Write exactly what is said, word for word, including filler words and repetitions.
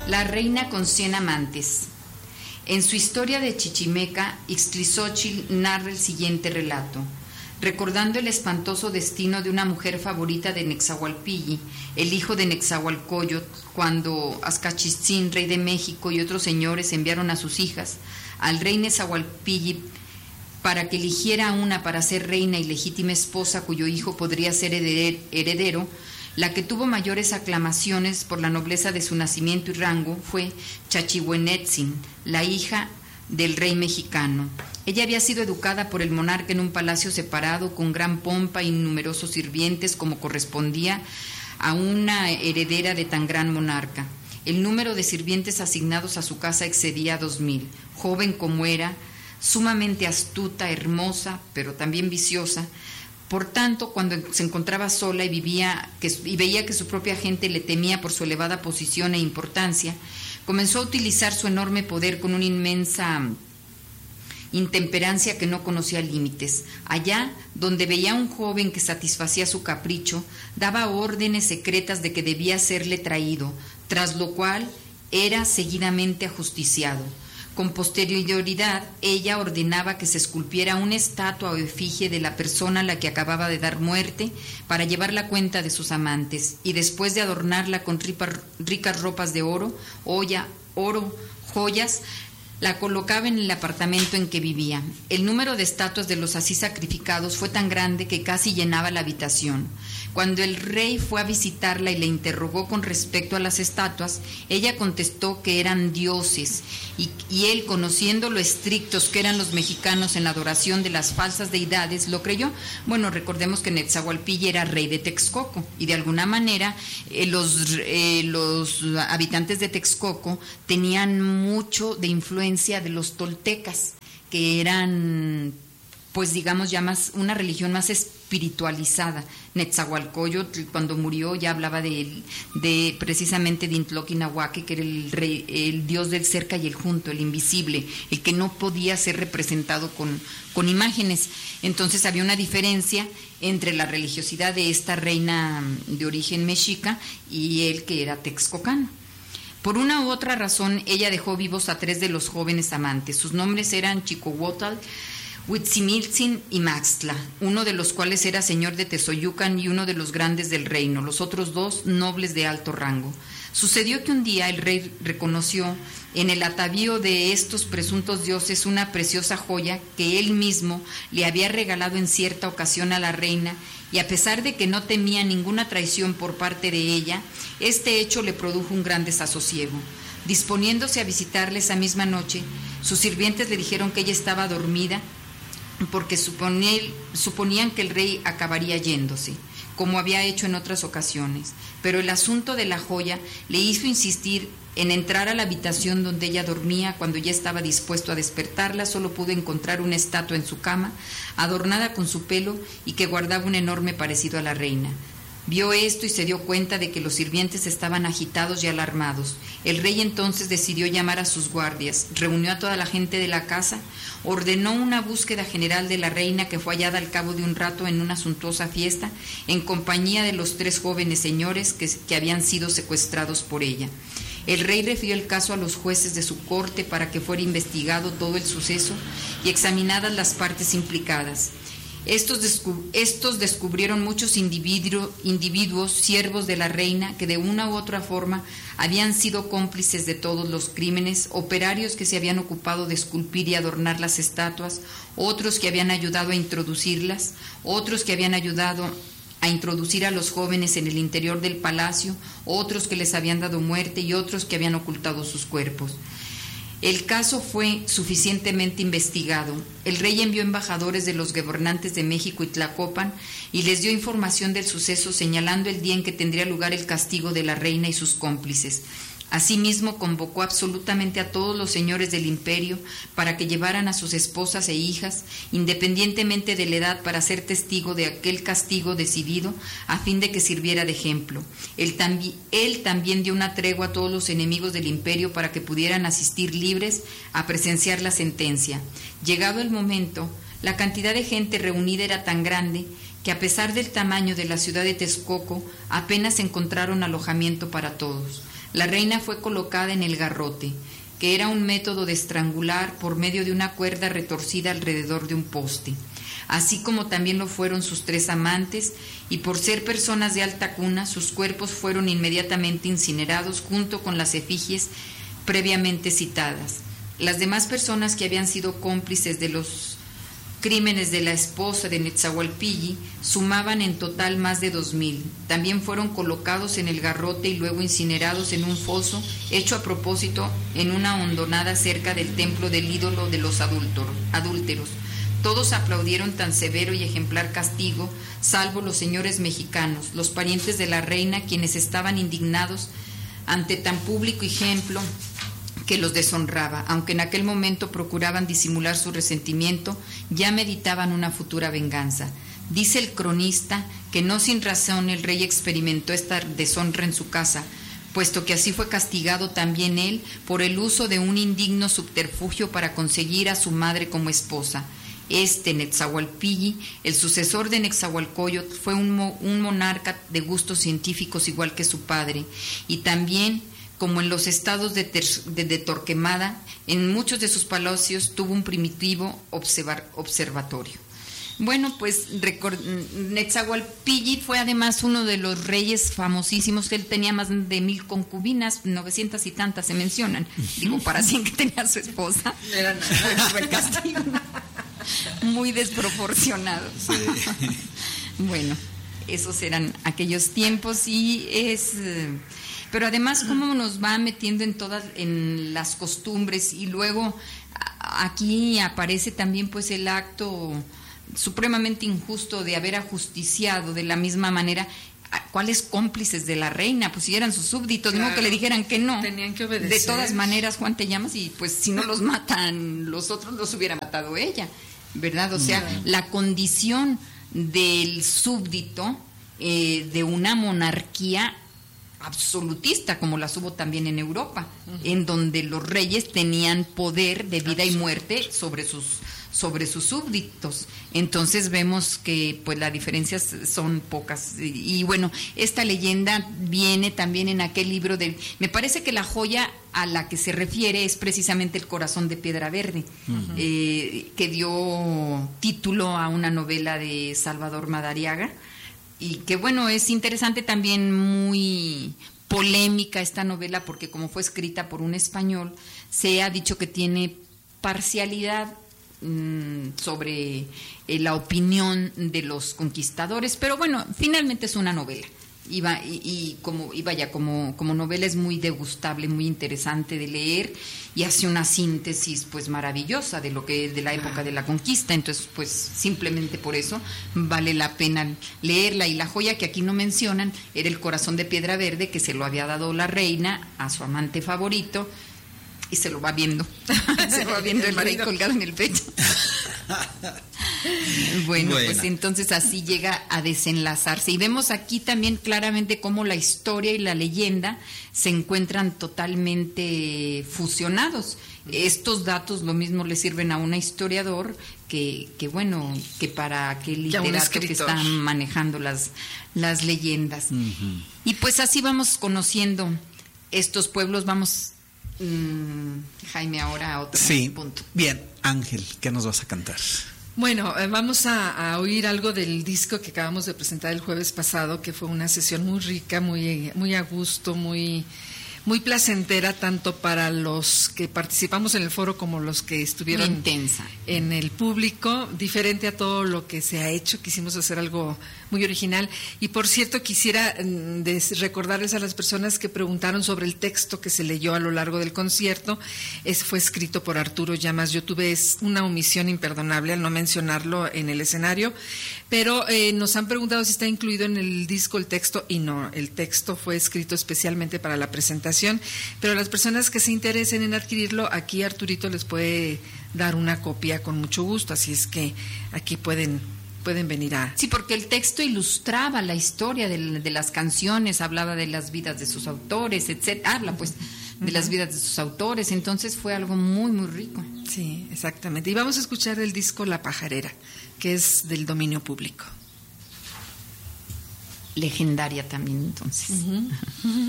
La reina con cien amantes. En su historia de Chichimeca, Ixtlilxóchitl narra el siguiente relato. Recordando el espantoso destino de una mujer favorita de Netzahualpilli, el hijo de Netzahualcoyotl, cuando Azcachitzin, rey de México, y otros señores enviaron a sus hijas al rey Netzahualpilli para que eligiera una para ser reina y legítima esposa cuyo hijo podría ser heredero, la que tuvo mayores aclamaciones por la nobleza de su nacimiento y rango fue Chachihuenetzin, la hija del rey mexicano. Ella había sido educada por el monarca en un palacio separado con gran pompa y numerosos sirvientes como correspondía a una heredera de tan gran monarca. El número de sirvientes asignados a su casa excedía a dos mil. Joven como era, sumamente astuta, hermosa, pero también viciosa. Por tanto, cuando se encontraba sola y, vivía, que, y veía que su propia gente le temía por su elevada posición e importancia, comenzó a utilizar su enorme poder con una inmensa intemperancia que no conocía límites. Allá, donde veía a un joven que satisfacía su capricho, daba órdenes secretas de que debía serle traído, tras lo cual era seguidamente ajusticiado. Con posterioridad, ella ordenaba que se esculpiera una estatua o efigie de la persona a la que acababa de dar muerte para llevar la cuenta de sus amantes, y después de adornarla con ricas ropas de oro, olla, oro, joyas, la colocaba en el apartamento en que vivía. El número de estatuas de los así sacrificados fue tan grande que casi llenaba la habitación. Cuando el rey fue a visitarla y le interrogó con respecto a las estatuas, ella contestó que eran dioses, y, y él, conociendo lo estrictos que eran los mexicanos en la adoración de las falsas deidades, lo creyó. Bueno, recordemos que Netzahualpilli era rey de Texcoco, y de alguna manera eh, los, eh, los habitantes de Texcoco tenían mucho de influencia de los toltecas, que eran, pues digamos, ya más una religión más espiritualizada. Netzahualcoyotl, cuando murió, ya hablaba de, de precisamente de Intloquinahuaque, que era el, rey, el dios del cerca y el junto, el invisible, el que no podía ser representado con, con imágenes. Entonces había una diferencia entre la religiosidad de esta reina de origen mexica y él, que era texcocano. Por una u otra razón, ella dejó vivos a tres de los jóvenes amantes. Sus nombres eran Chicohuotl, Huitzimiltzin y Maxtla, uno de los cuales era señor de Tezoyucan y uno de los grandes del reino, los otros dos nobles de alto rango. Sucedió que un día el rey reconoció en el atavío de estos presuntos dioses una preciosa joya que él mismo le había regalado en cierta ocasión a la reina, y a pesar de que no temía ninguna traición por parte de ella, este hecho le produjo un gran desasosiego. Disponiéndose a visitarle esa misma noche, sus sirvientes le dijeron que ella estaba dormida porque suponían que el rey acabaría yéndose, como había hecho en otras ocasiones. Pero el asunto de la joya le hizo insistir en entrar a la habitación donde ella dormía. Cuando ya estaba dispuesto a despertarla, solo pudo encontrar una estatua en su cama, adornada con su pelo y que guardaba un enorme parecido a la reina. Vio esto y se dio cuenta de que los sirvientes estaban agitados y alarmados. El rey entonces decidió llamar a sus guardias, reunió a toda la gente de la casa, ordenó una búsqueda general de la reina, que fue hallada al cabo de un rato en una suntuosa fiesta, en compañía de los tres jóvenes señores que, que habían sido secuestrados por ella. El rey refirió el caso a los jueces de su corte para que fuera investigado todo el suceso y examinadas las partes implicadas. Estos, descub- estos descubrieron muchos individuo, individuos, siervos de la reina, que de una u otra forma habían sido cómplices de todos los crímenes, operarios que se habían ocupado de esculpir y adornar las estatuas, otros que habían ayudado a introducirlas, otros que habían ayudado a introducir a los jóvenes en el interior del palacio, otros que les habían dado muerte y otros que habían ocultado sus cuerpos. El caso fue suficientemente investigado. El rey envió embajadores de los gobernantes de México y Tlacopan y les dio información del suceso, señalando el día en que tendría lugar el castigo de la reina y sus cómplices. Asimismo, convocó absolutamente a todos los señores del imperio para que llevaran a sus esposas e hijas, independientemente de la edad, para ser testigo de aquel castigo decidido, a fin de que sirviera de ejemplo. Él, tambi- él también dio una tregua a todos los enemigos del imperio para que pudieran asistir libres a presenciar la sentencia. Llegado el momento, la cantidad de gente reunida era tan grande que a pesar del tamaño de la ciudad de Texcoco, apenas encontraron alojamiento para todos. La reina fue colocada en el garrote, que era un método de estrangular por medio de una cuerda retorcida alrededor de un poste, así como también lo fueron sus tres amantes, y por ser personas de alta cuna, sus cuerpos fueron inmediatamente incinerados junto con las efigies previamente citadas. Las demás personas que habían sido cómplices de los crímenes de la esposa de Netzahualpilli sumaban en total más de dos mil. También fueron colocados en el garrote y luego incinerados en un foso hecho a propósito en una hondonada cerca del templo del ídolo de los adúlteros. Todos aplaudieron tan severo y ejemplar castigo, salvo los señores mexicanos, los parientes de la reina, quienes estaban indignados ante tan público ejemplo que los deshonraba. Aunque en aquel momento procuraban disimular su resentimiento, ya meditaban una futura venganza. Dice el cronista que no sin razón el rey experimentó esta deshonra en su casa, puesto que así fue castigado también él por el uso de un indigno subterfugio para conseguir a su madre como esposa. Este Netzahualpilli, el sucesor de Netzahualcóyotl, fue un, mo- un monarca de gustos científicos igual que su padre, y también, como en los estados de, ter- de, de Torquemada, en muchos de sus palacios tuvo un primitivo observar- observatorio. Bueno, pues record- Netzahualpilli fue además uno de los reyes famosísimos. Él tenía más de mil concubinas, novecientas y tantas se mencionan. Digo, para cien que tenía su esposa. Era nada. Fue el castigo. Muy desproporcionado. Sí. Bueno, esos eran aquellos tiempos y es... Pero además cómo nos va metiendo en todas en las costumbres, y luego aquí aparece también pues el acto supremamente injusto de haber ajusticiado de la misma manera. ¿Cuáles cómplices de la reina? Pues si eran sus súbditos, claro, no que le dijeran que no. Tenían que obedecer. De todas maneras, Juan, te llamas y pues si no los matan los otros, los hubiera matado ella, ¿verdad? O sea, no. La condición del súbdito eh, de una monarquía absolutista, como las hubo también en Europa, uh-huh. en donde los reyes tenían poder de vida y muerte sobre sus sobre sus súbditos. Entonces vemos que pues las diferencias son pocas. Y, y bueno, esta leyenda viene también en aquel libro de... Me parece que la joya a la que se refiere es precisamente El corazón de piedra verde, uh-huh. eh, que dio título a una novela de Salvador Madariaga, y que bueno, es interesante también, muy polémica esta novela, porque como fue escrita por un español, se ha dicho que tiene parcialidad sobre eh, la opinión de los conquistadores, pero bueno, finalmente es una novela y, va, y, y como y vaya como como novela es muy degustable, muy interesante de leer, y hace una síntesis pues maravillosa de lo que de la época de la conquista. Entonces pues simplemente por eso vale la pena leerla. Y la joya que aquí no mencionan era El corazón de piedra verde, que se lo había dado la reina a su amante favorito, y se lo va viendo, se lo va viendo el, el rey colgado en el pecho. Bueno, Buena. Pues entonces así llega a desenlazarse. Y vemos aquí también claramente cómo la historia y la leyenda se encuentran totalmente fusionados. Estos datos lo mismo le sirven a un historiador que, que bueno, que para aquel literato que está manejando las, las leyendas. Uh-huh. Y pues así vamos conociendo estos pueblos, vamos... Mm, Jaime, ahora a otro sí. punto. Bien, Ángel, ¿qué nos vas a cantar? Bueno, eh, vamos a, a oír algo del disco que acabamos de presentar el jueves pasado, que fue una sesión muy rica, muy, muy a gusto, muy, muy placentera, tanto para los que participamos en el foro como los que estuvieron muy intensa en el público, diferente a todo lo que se ha hecho. Quisimos hacer algo muy original. Y por cierto, quisiera mm, des- recordarles a las personas que preguntaron sobre el texto que se leyó a lo largo del concierto. Ese fue escrito por Arturo Llamas. Yo tuve es, una omisión imperdonable al no mencionarlo en el escenario, pero eh, nos han preguntado si está incluido en el disco el texto, y no, el texto fue escrito especialmente para la presentación, pero las personas que se interesen en adquirirlo, aquí Arturito les puede dar una copia con mucho gusto, así es que aquí pueden pueden venir a... Sí, porque el texto ilustraba la historia de, de las canciones, hablaba de las vidas de sus autores, etcétera. Habla pues de uh-huh. las vidas de sus autores, entonces fue algo muy, muy rico. Sí, exactamente. Y vamos a escuchar el disco La Pajarera, que es del dominio público. legendaria también entonces. Uh-huh.